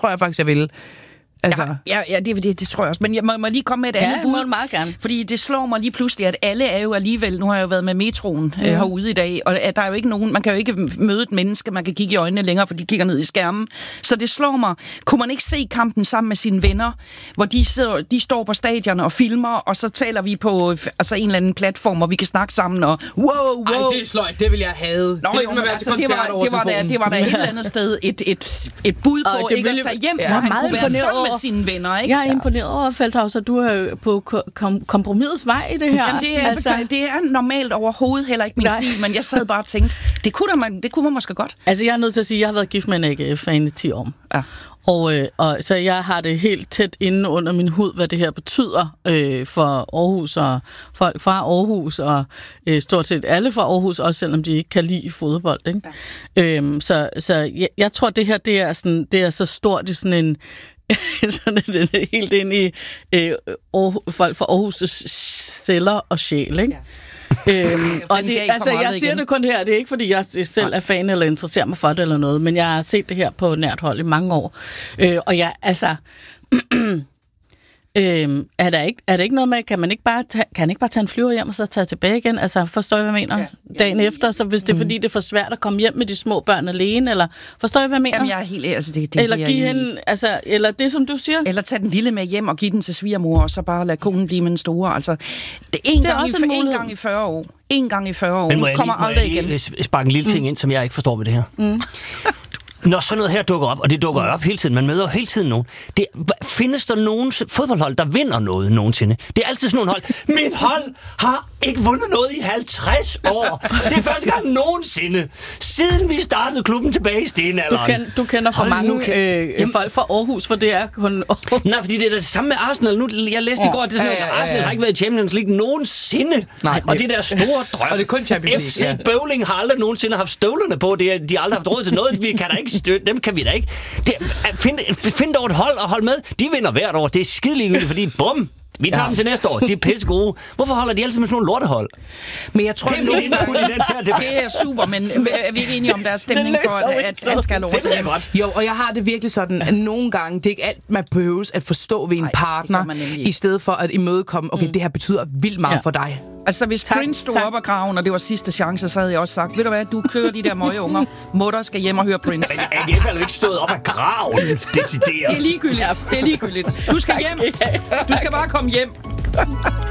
tror jeg faktisk, jeg vil. Altså. Ja, det tror jeg også. Men jeg må lige komme med et andet bud. Meget gerne. Fordi det slår mig lige pludselig, at alle er jo alligevel... Nu har jeg jo været med metroen herude i dag, og der er jo ikke nogen... Man kan jo ikke møde et menneske, man kan kigge i øjnene længere, for de kigger ned i skærmen. Så det slår mig. Kunne man ikke se kampen sammen med sine venner, hvor de står på stadion og filmer, og så taler vi på en eller anden platform, hvor vi kan snakke sammen, og wow. Ej, det er sløjt. Det vil jeg have. Nå, det var da et eller andet sted et bud på ikke at tage hjem, hvor han kunne være sammen med sine venner, ikke? Jeg er imponeret over, Feldhauser, du er jo på kompromisets vej i det her. Jamen, det er normalt overhovedet heller ikke min stil, men jeg sad bare og tænkte, det kunne man måske godt. Altså, jeg er nødt til at sige, at jeg har været gift med en AGF-fan i 10 år. Ja. Og så jeg har det helt tæt inde under min hud, hvad det her betyder for Aarhus og folk fra Aarhus, og stort set alle fra Aarhus, også selvom de ikke kan lide fodbold. Ikke? Ja. Så jeg tror, det her det er så stort i sådan en sådan det er helt ind i folk fra Aarhus' celler og sjæl, ikke? Ja. Og jeg siger det kun her, det er ikke fordi jeg selv er fan eller interesserer mig for det eller noget, men jeg har set det her på nært hold i mange år. Og jeg, altså... er der ikke noget med, kan han ikke bare tage en flyver hjem og så tage tilbage igen? Altså, forstår I, hvad jeg mener? Ja. Dagen efter, så hvis det er fordi, det er for svært at komme hjem med de små børn alene, eller forstår I, hvad jeg mener? Jamen, jeg er helt... Altså, det eller give hende, altså, eller det, som du siger. Eller tage den lille med hjem og give den til svigermor, og så bare lade konen blive med den store. Altså, det er en gang i 40 år. En gang i 40 år. Men må kommer aldrig igen. Sparke en lille ting ind, som jeg ikke forstår ved det her. Når sådan noget her dukker op, og det dukker op hele tiden, man møder hele tiden nogen. Findes der nogen fodboldhold, der vinder noget nogensinde? Det er altid sådan nogle hold. Mit hold har ikke vundet noget i 50 år. Det er første gang nogensinde, siden vi startede klubben tilbage i stenalderen. Du kender for mange folk fra Aarhus, for det er kun Aarhus. Nej, fordi det er det samme med Arsenal. Nu, jeg læste i går, at det er sådan, at Arsenal har ikke været i Champions League nogensinde. Nej, og det der store drøm. Og det er kun Champions League. FC Bowling har aldrig nogensinde haft støvlerne på. De har aldrig haft råd til noget. Vi kan da ikke støtte. Dem kan vi da ikke. Find dog et hold og hold med. De vinder hvert år. Det er skideligegyldigt, fordi bum, vi tager dem til næste år. De er pisse gode. Hvorfor holder de altid med sådan nogle lortehold? Men jeg tror, det er super, men er vi ikke enige om, der er stemning for, at han skal have lov til det? Jo, og jeg har det virkelig sådan, at nogle gange, det er ikke alt, man behøves at forstå ved en partner, i stedet for at imødekomme, okay, det her betyder vildt meget for dig. Altså, hvis Prince stod op af graven, og det var sidste chance, så havde jeg også sagt, ved du hvad, du kører de der møgeunger. Mutter skal hjem og høre Prince. AGF er jo ikke stået op af graven, decideret. Det er ligegyldigt. Du skal hjem. Du skal bare komme hjem.